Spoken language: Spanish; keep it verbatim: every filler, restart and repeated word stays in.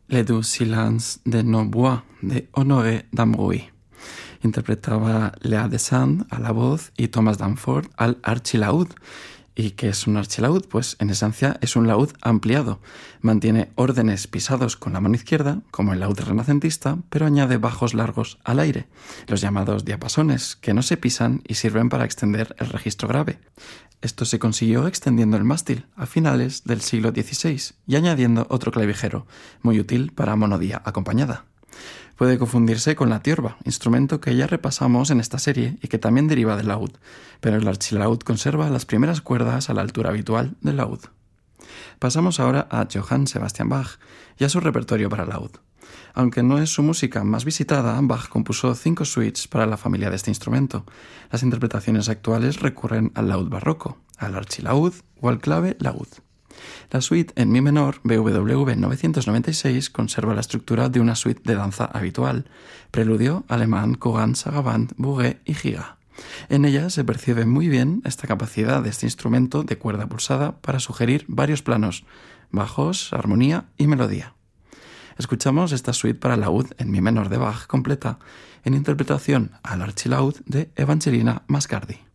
Le Doux Silence de Nos Bois de Honoré d'Ambrouille. Interpretaba Lea Desand a la voz y Thomas Danforth al archilaúd. ¿Y qué es un archilaúd? Pues en esencia es un laúd ampliado. Mantiene órdenes pisados con la mano izquierda, como el laúd renacentista, pero añade bajos largos al aire, los llamados diapasones, que no se pisan y sirven para extender el registro grave. Esto se consiguió extendiendo el mástil a finales del siglo dieciséis y añadiendo otro clavijero, muy útil para monodía acompañada. Puede confundirse con la tiorba, instrumento que ya repasamos en esta serie y que también deriva del laúd, pero el archilaúd conserva las primeras cuerdas a la altura habitual del laúd. Pasamos ahora a Johann Sebastian Bach y a su repertorio para laúd. Aunque no es su música más visitada, Bach compuso cinco suites para la familia de este instrumento. Las interpretaciones actuales recurren al laúd barroco, al archilaúd o al clave laúd. La suite en mi menor, B W V novecientos noventa y seis, conserva la estructura de una suite de danza habitual, preludio, alemán, Cogan, Sarabande, Bourget y Giga. En ella se percibe muy bien esta capacidad de este instrumento de cuerda pulsada para sugerir varios planos, bajos, armonía y melodía. Escuchamos esta suite para laúd en mi menor de Bach completa, en interpretación al archilaúd de Evangelina Mascardi.